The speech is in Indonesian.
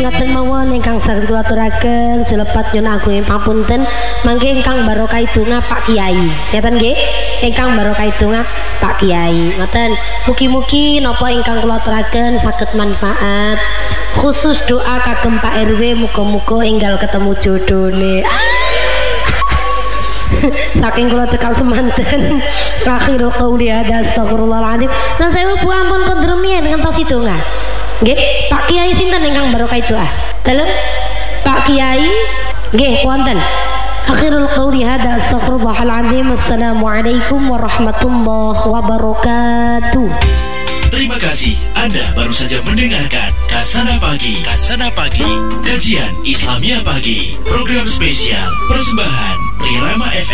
Ngaten mawon ingkang saged kula aturaken selepat nyuwun agung pamunten mangke ingkang barokah donga Pak Kiai. Ngeten nggih? Ingkang barokah donga Pak Kiai. Ngoten. Mugi-mugi napa ingkang kula aturaken saged manfaat. Khusus doa kagem Pak RW muga-muga enggal ketemu jodone. Saking kula cekap semanten. Akhirul qouli hadza astagfirullahaladzim. Nah saya Bu ampun kondremien ngentos donga. Nggih, Pak Kiai sinten ingkang barokah doa? Dalem Pak Kiai nggih wonten. Akhirul qouli hadza astagfirullahaladzim. Assalamualaikum warahmatullahi wabarakatuh. Terima kasih Anda baru saja mendengarkan Kasana Pagi. Kasana Pagi, kajian Islamia Pagi, program spesial persembahan Trirama FM.